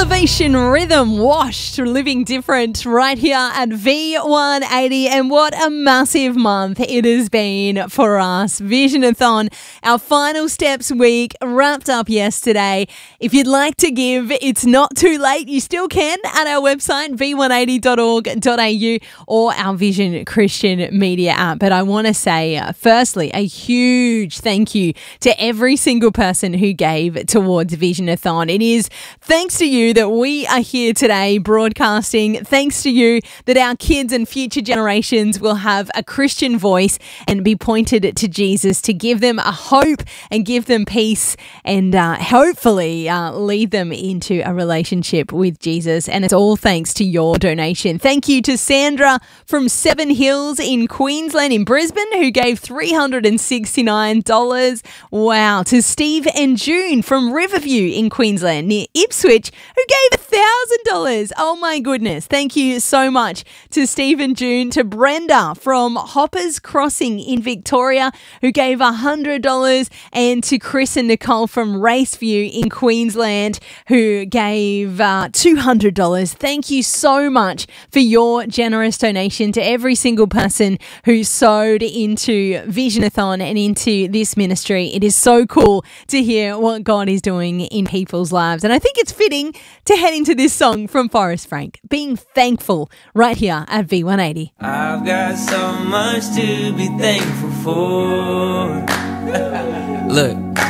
Elevation Rhythm, Washed, Living Different, right here at V180. And what a massive month it has been for us. Vision-a-thon, our final steps week, wrapped up yesterday. If you'd like to give, it's not too late. You still can at our website, v180.org.au, or our Vision Christian Media app. But I want to say, firstly, a huge thank you to every single person who gave towards Vision-a-thon. It is thanks to you that we are here today broadcasting. Thanks to you that our kids and future generations will have a Christian voice and be pointed to Jesus to give them a hope and give them peace and hopefully lead them into a relationship with Jesus. And it's all thanks to your donation. Thank you to Sandra from Seven Hills in Queensland, in Brisbane, who gave $369. Wow. To Steve and June from Riverview in Queensland, near Ipswich, who gave $1,000. Oh my goodness. Thank you so much to Steve and June. To Brenda from Hoppers Crossing in Victoria, who gave $100. And to Chris and Nicole from Raceview in Queensland, who gave $200. Thank you so much for your generous donation. To every single person who sewed into Vision-a-thon and into this ministry. It is so cool to hear what God is doing in people's lives. And I think it's fitting to head into this song from Forrest Frank, Being Thankful, right here at V180. I've got so much to be thankful for. Look.